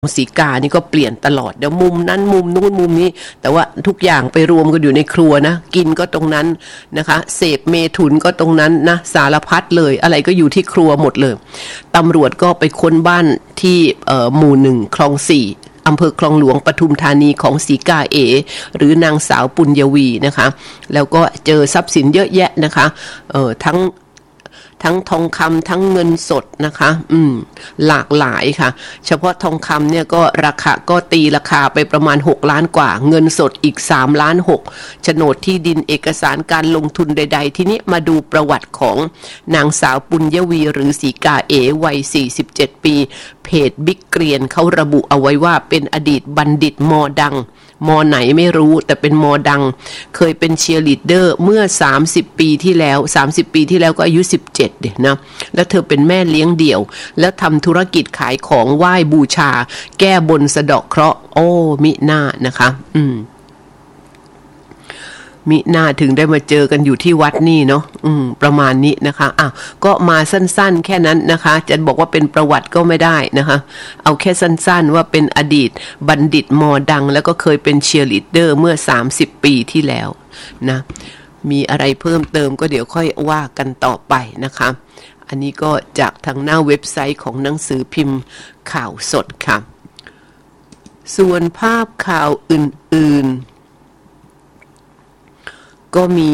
สีกานี่ก็เปลี่ยนตลอดเดี๋ยวมุมนั้นมุมนู้นมุมนี้แต่ว่าทุกอย่างไปรวมกันอยู่ในครัวนะกินก็ตรงนั้นนะคะเสพเมถุนก็ตรงนั้นนะสารพัดเลยอะไรก็อยู่ที่ครัวหมดเลยตำรวจก็ไปค้นบ้านที่หมู่1คลอง4อำเภอคลองหลวงปทุมธานีของสีกาเอหรือนางสาวปุญญวีนะคะแล้วก็เจอทรัพย์สินเยอะแยะนะคะทั้งทองคำทั้งเงินสดนะคะหลากหลายค่ะเฉพาะทองคำเนี่ยก็ราคาก็ตีราคาไปประมาณ6ล้านกว่าเงินสดอีก3ล้าน6โฉนดที่ดินเอกสารการลงทุนใดๆทีนี้มาดูประวัติของนางสาวปุญญวีหรือสีกาเอวัย47ปีเพจบิ๊กเกรียนเขาระบุเอาไว้ว่าเป็นอดีตบัณฑิตม.ดังมอไหนไม่รู้แต่เป็นมอดังเคยเป็นเชียร์ลีดเดอร์เมื่อ30ปีที่แล้ว30ปีที่แล้วก็อายุ17เด็กนะแล้วเธอเป็นแม่เลี้ยงเดี่ยวแล้วทำธุรกิจขายของไหว้บูชาแก้บนสะเดาะเคราะห์โอ้มิน่านะคะมิน่าถึงได้มาเจอกันอยู่ที่วัดนี่เนาะประมาณนี้นะคะก็มาสั้นๆแค่นั้นนะคะจะบอกว่าเป็นประวัติก็ไม่ได้นะคะเอาแค่สั้นๆว่าเป็นอดีตบัณฑิตมอดังแล้วก็เคยเป็นเชียร์ลีดเดอร์เมื่อ30ปีที่แล้วนะมีอะไรเพิ่มเติมก็เดี๋ยวค่อยว่ากันต่อไปนะคะอันนี้ก็จากทางหน้าเว็บไซต์ของหนังสือพิมพ์ข่าวสดค่ะส่วนภาพข่าวอื่นๆก็มี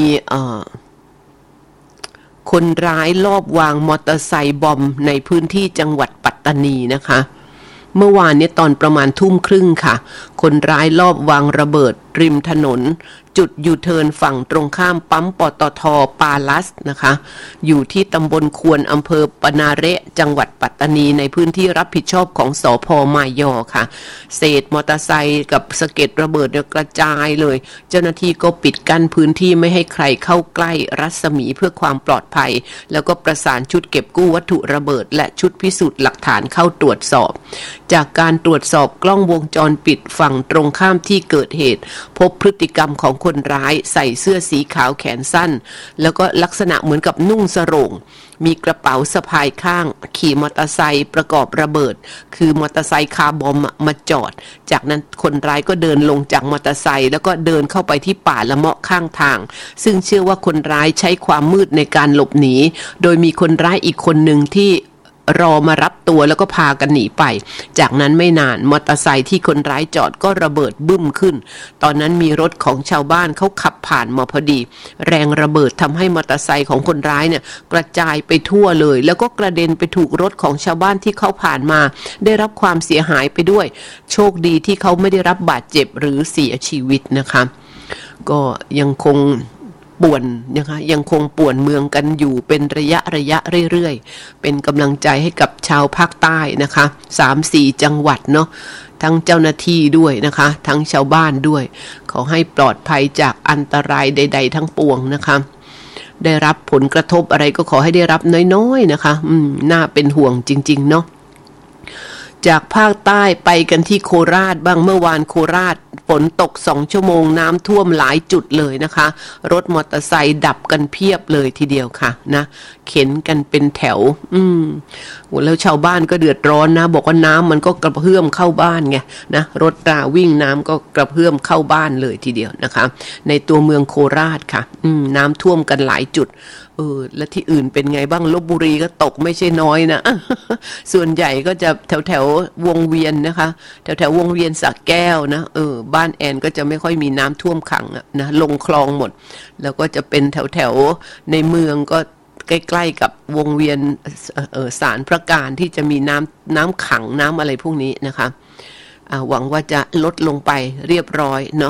คนร้ายลอบวางมอเตอร์ไซค์บอมในพื้นที่จังหวัดปัตตานีนะคะเมื่อวานนี้ตอนประมาณทุ่มครึ่งค่ะคนร้ายลอบวางระเบิดริมถนนจุดยูเทิร์นฝั่งตรงข้ามปั๊มปตท.ปาลัสนะคะอยู่ที่ตำบลควนอำเภอปนาเระจังหวัดปัตตานีในพื้นที่รับผิดชอบของสภ.มายอค่ะเศษมอเตอร์ไซค์กับสะเก็ดระเบิดกระจายเลยเจ้าหน้าที่ก็ปิดกั้นพื้นที่ไม่ให้ใครเข้าใกล้รัศมีเพื่อความปลอดภัยแล้วก็ประสานชุดเก็บกู้วัตถุระเบิดและชุดพิสูจน์หลักฐานเข้าตรวจสอบจากการตรวจสอบกล้องวงจรปิดฝั่งตรงข้ามที่เกิดเหตุพบพฤติกรรมของคนร้ายใส่เสื้อสีขาวแขนสั้นแล้วก็ลักษณะเหมือนกับนุ่งสโรงมีกระเป๋าสะพายข้างขี่มอเตอร์ไซค์ประกอบระเบิดคือมอเตอร์ไซค์คาร์บอมมาจอดจากนั้นคนร้ายก็เดินลงจากมอเตอร์ไซค์แล้วก็เดินเข้าไปที่ป่าละเมาะข้างทางซึ่งเชื่อว่าคนร้ายใช้ความมืดในการหลบหนีโดยมีคนร้ายอีกคนหนึ่งที่รอมารับตัวแล้วก็พากันหนีไปจากนั้นไม่นานมอเตอร์ไซค์ที่คนร้ายจอดก็ระเบิดบึ้มขึ้นตอนนั้นมีรถของชาวบ้านเขาขับผ่านมาพอดีแรงระเบิดทำให้มอเตอร์ไซค์ของคนร้ายเนี่ยกระจายไปทั่วเลยแล้วก็กระเด็นไปถูกรถของชาวบ้านที่เขาผ่านมาได้รับความเสียหายไปด้วยโชคดีที่เขาไม่ได้รับบาดเจ็บหรือเสียชีวิตนะคะก็ยังคงป่วนนะคะยังคงป่วนเมืองกันอยู่เป็นระยะเรื่อยๆเป็นกำลังใจให้กับชาวภาคใต้นะคะ 3-4 จังหวัดเนาะทั้งเจ้าหน้าที่ด้วยนะคะทั้งชาวบ้านด้วยขอให้ปลอดภัยจากอันตรายใดๆทั้งปวงนะคะได้รับผลกระทบอะไรก็ขอให้ได้รับน้อยๆนะคะน่าเป็นห่วงจริงๆเนาะจากภาคใต้ไปกันที่โคราชบ้างเมื่อวานโคราชฝนตก2ชั่วโมงน้ำท่วมหลายจุดเลยนะคะรถมอเตอร์ไซค์ดับกันเพียบเลยทีเดียวค่ะนะเข็นกันเป็นแถวแล้วชาวบ้านก็เดือดร้อนนะบอกว่าน้ำมันก็กระเพื่อมเข้าบ้านไงนะรถราวิ่งน้ำก็กระเพื่อมเข้าบ้านเลยทีเดียวนะคะในตัวเมืองโคราชค่ะน้ำท่วมกันหลายจุดแล้วที่อื่นเป็นไงบ้างลพบุรีก็ตกไม่ใช่น้อยนะส่วนใหญ่ก็จะแถววงเวียนนะคะแถววงเวียนสระแก้วนะบ้านแอนก็จะไม่ค่อยมีน้ำท่วมขังนะลงคลองหมดแล้วก็จะเป็นแถวในเมืองก็ใกล้ๆกับวงเวียนศาลพระการที่จะมีน้ำขังน้ำอะไรพวกนี้นะคะหวังว่าจะลดลงไปเรียบร้อยเนาะ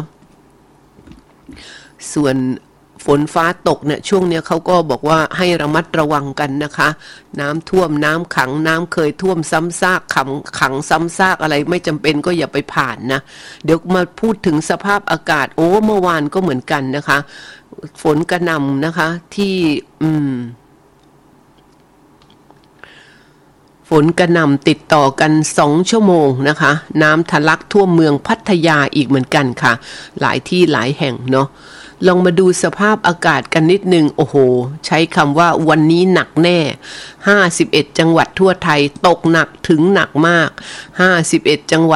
ส่วนฝนฟ้าตกเนี่ยช่วงเนี้ยเขาก็บอกว่าให้ระมัดระวังกันนะคะน้ำท่วมน้ำขังน้ำเคยท่วมซ้ำซากขังซ้ำซากอะไรไม่จำเป็นก็อย่าไปผ่านนะเดี๋ยวมาพูดถึงสภาพอากาศเมื่อวานก็เหมือนกันนะคะฝนกระหน่ำนะคะที่ฝนกระหน่ำติดต่อกัน2ชั่วโมงนะคะน้ำทะลักท่วมเมืองพัทยาอีกเหมือนกันค่ะหลายที่หลายแห่งเนาะลองมาดูสภาพอากาศกันนิดนึงโอ้โหใช้คำว่าวันนี้หนักแน่51จังหวัดทั่วไทยตกหนักถึงหนักมาก51จังหวัด